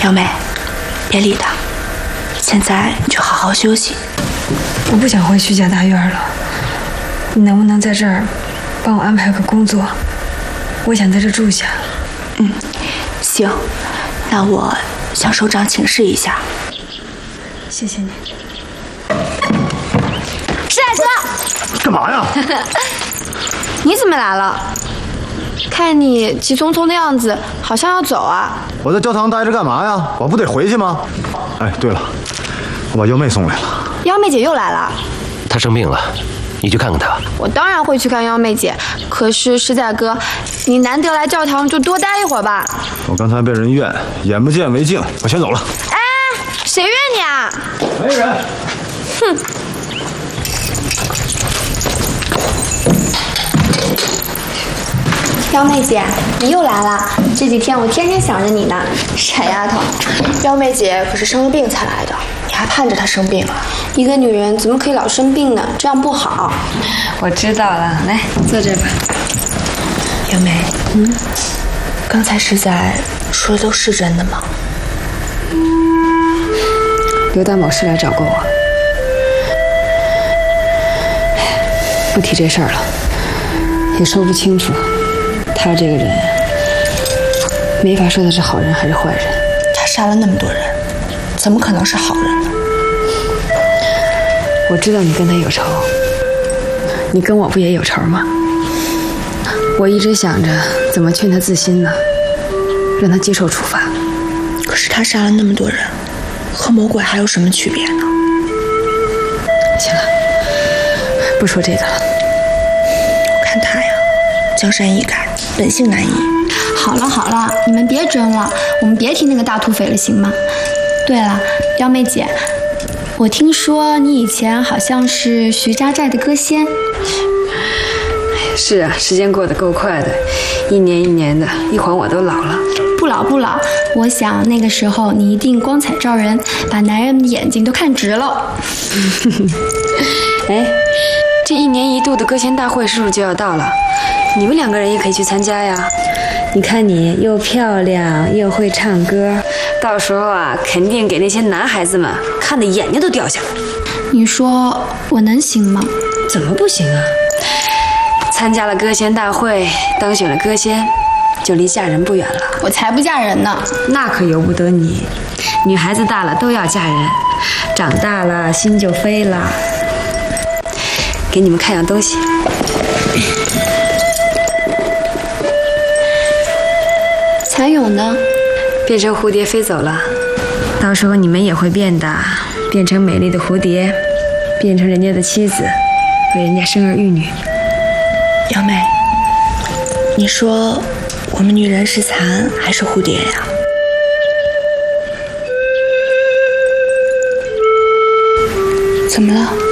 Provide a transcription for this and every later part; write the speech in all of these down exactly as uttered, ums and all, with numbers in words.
苗美，别理他，现在你就好好休息。 我不想回徐家大院了，你能不能在这儿帮我安排个工作？我想在这住下。 嗯，行，那我向首长请示一下。 谢谢你。 施大哥， 干嘛呀？ 你怎么来了？看你急匆匆的样子，好像要走啊。 我在教堂待着干嘛呀？我不得回去吗？哎，对了，我把幺妹送来了。 幺妹姐又来了。 她生病了，你去看看她。 我当然会去看幺妹姐，可是施大哥，你难得来教堂，就多待一会儿吧。 我刚才被人怨，眼不见为净，我先走了。 哎，谁怨你啊？ 没人。 哼。幺妹姐，你又来了。这几天我天天想着你呢。傻丫头， 幺妹姐可是生了病才来的，你还盼着她生病啊？ 一个女人怎么可以老生病呢？这样不好。 我知道了，来坐这吧。 幺妹，嗯，刚才实在说的都是真的吗？ 刘大某是来找过我，不提这事儿了，也说不清楚。他这个人，没法说他是好人还是坏人。 他杀了那么多人，怎么可能是好人呢？ 我知道你跟他有仇，你跟我不也有仇吗？我一直想着怎么劝他自新呢，让他接受处罚。 可是他杀了那么多人，和魔鬼还有什么区别呢？ 行了，不说这个了。 我看他呀，江山易改，本性难移。 好了好了，你们别争了，我们别提那个大土匪了，行吗？对了，幺妹姐，我听说你以前好像是徐家寨的歌仙。 是啊，时间过得够快的，一年一年的，一晃我都老了。 不老不老，我想那个时候你一定光彩照人，把男人们的眼睛都看直了。 哎，这一年一度的歌仙大会是不是就要到了？你们两个人也可以去参加呀。你看你又漂亮又会唱歌，到时候啊，肯定给那些男孩子们看的眼睛都掉下来。 你说我能行吗？ 怎么不行啊？参加了歌仙大会，当选了歌仙，就离嫁人不远了。 我才不嫁人呢。 那可由不得你，女孩子大了都要嫁人，长大了心就飞了。给你们看样东西。 蚕蛹呢？ 变成蝴蝶飞走了。到时候你们也会变的，变成美丽的蝴蝶，变成人家的妻子，为人家生儿育女。 幺妹，你说我们女人是蚕还是蝴蝶呀？怎么了？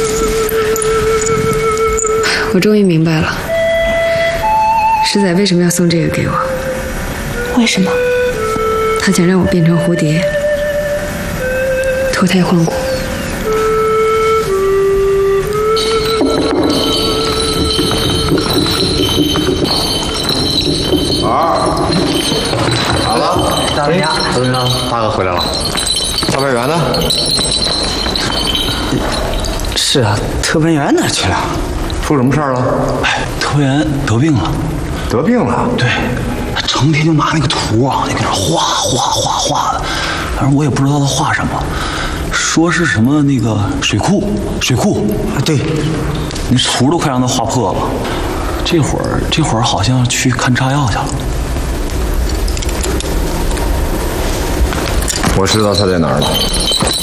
我终于明白了，师仔为什么要送这个给我。 为什么？ 他想让我变成蝴蝶，脱胎换骨。 儿，咋了？ 大人呀， 大人呀，大哥回来了。特派员呢？ 是啊，特派员哪去了？ 出什么事儿了？ 哎，特派员得病了。 得病了？ 对，他成天就拿那个图啊，就搁那画画画画的，反正我也不知道他画什么，说是什么那个水库，水库。 对， 那图都快让他画破了。这会儿这会儿好像去看炸药去了。 我知道他在哪儿了。